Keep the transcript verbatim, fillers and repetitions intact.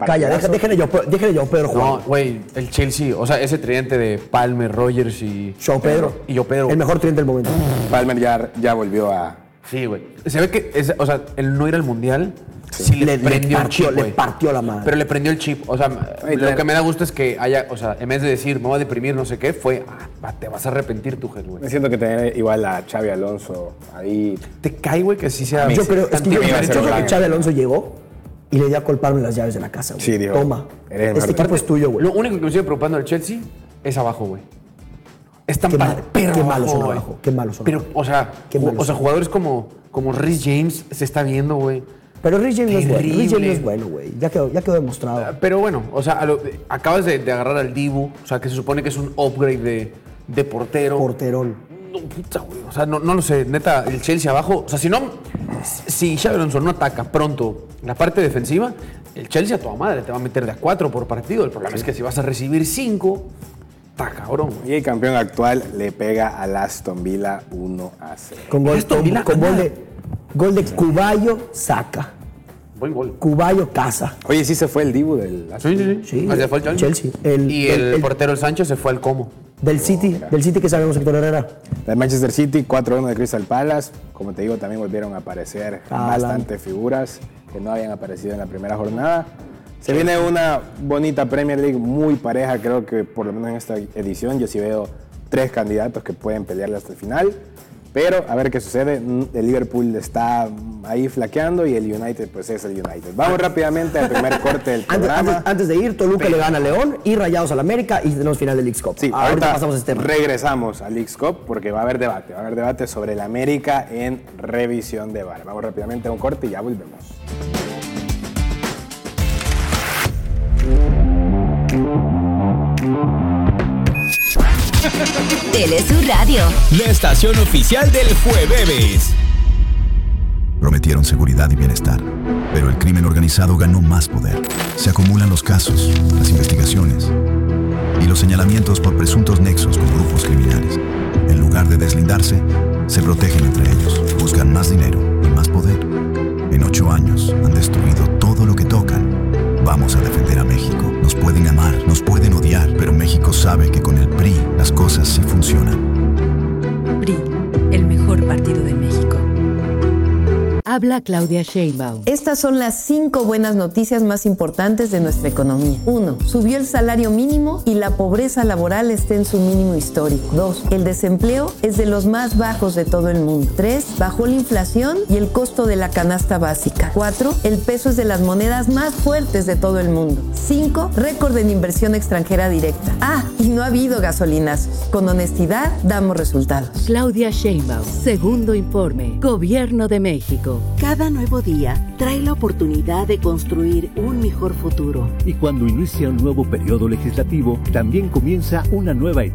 Calla, deja- déjenle yo, déjenle yo Pedro jugar. No, güey, el Chelsea, o sea, ese tridente de Palmer, Rogers y... Joao Pedro. Y yo Pedro. El mejor tridente del momento. Palmer ya, ya volvió a... Sí, güey. Se ve que, es- o sea, el no ir al Mundial, sí, le, Le- le prendió partió- el chip, le güey. partió la madre. Pero le prendió el chip. O sea, Ay, lo te- que me da gusto es que haya, o sea, en vez de decir, me voy a deprimir, no sé qué, fue, ah, va, te vas a arrepentir tu güey. Me siento que tener igual a Xavi Alonso ahí... Te cae, güey, que sí sea... mí Yo sí, creo, es que yo, me iba a yo hacer creo que blanco. Xavi Alonso llegó y le dio a colparme las llaves de la casa, güey. Sí, dijo, Toma, eres el este mejor. equipo es tuyo, güey. Lo único que me sigue preocupando del Chelsea es abajo, güey. Es tan Qué pal- mal- perro qué malos son güey. abajo, qué malos son Pero, abajo. o sea, Qué ju- malos o sea, son. jugadores como, como Reece James se está viendo, güey. Pero Rich James no es bueno. Rich James no Terrible. es bueno, güey. Ya quedó, ya quedó demostrado. Pero bueno, o sea, a lo- acabas de, de agarrar al Dibu, o sea, que se supone que es un upgrade de, de portero. Porterón. No, puta, güey. O sea, no, no lo sé. Neta, el Chelsea abajo. O sea, si no. Si Xabi Alonso no ataca pronto la parte defensiva, el Chelsea a toda madre te va a meter de a cuatro por partido. El problema es que si vas a recibir cinco, está cabrón, güey. Y el campeón actual le pega al Aston Villa uno a cero. Con gol, Aston con, Villa con gol anda. de, gol de Cuballo saca. Buen gol. Cuballo casa. Oye, sí se fue el Dibu del Aston Sí, sí, Villa. sí. Sí, Así fue el Chelsea. Chelsea. El- y el- el, el- portero, el Sancho, se fue al Como. Del City, del City que sabemos, Héctor Herrera. El Manchester City, cuatro uno de Crystal Palace. Como te digo, también volvieron a aparecer Haaland. bastantes figuras que no habían aparecido en la primera jornada. Se viene una bonita Premier League muy pareja, creo que por lo menos en esta edición yo sí veo tres candidatos que pueden pelearle hasta el final. Pero a ver qué sucede. El Liverpool está ahí flaqueando y el United pues es el United. Vamos rápidamente al primer corte del Antes, programa. antes- antes de ir, Toluca le gana a León y Rayados al América y tenemos final del Leagues Cup. Sí, ahorita, ahorita pasamos a este tema. regresamos al Leagues Cup porque va a haber debate. Va a haber debate sobre el América en revisión de V A R. Vamos rápidamente a un corte y ya volvemos. Telesur Radio. La estación oficial del Jueves. Prometieron seguridad y bienestar, pero el crimen organizado ganó más poder. Se acumulan los casos, las investigaciones y los señalamientos por presuntos nexos con grupos criminales. En lugar de deslindarse, se protegen entre ellos, buscan más dinero y más poder. En ocho años han destruido todo lo que tocan. Vamos a defender a México. Nos pueden amar, nos pueden odiar, pero México sabe que con el P R I las cosas sí funcionan. P R I, el mejor partido de México. Habla Claudia Sheinbaum. Estas son las cinco buenas noticias más importantes de nuestra economía. Uno, subió el salario mínimo y la pobreza laboral está en su mínimo histórico. Dos, el desempleo es de los más bajos de todo el mundo. Tres, bajó la inflación y el costo de la canasta básica. Cuatro, el peso es de las monedas más fuertes de todo el mundo. Cinco, récord en inversión extranjera directa. Ah, y no ha habido gasolinazos. Con honestidad damos resultados. Claudia Sheinbaum, segundo informe, Gobierno de México. Cada nuevo día trae la oportunidad de construir un mejor futuro. Y cuando inicia un nuevo periodo legislativo, también comienza una nueva etapa.